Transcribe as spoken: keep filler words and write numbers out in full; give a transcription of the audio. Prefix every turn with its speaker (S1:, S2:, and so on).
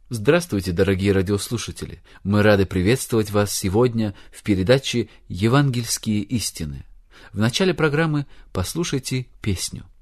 S1: Здравствуйте, дорогие радиослушатели! Мы рады приветствовать вас сегодня в передаче «Евангельские истины». В начале программы послушайте песню.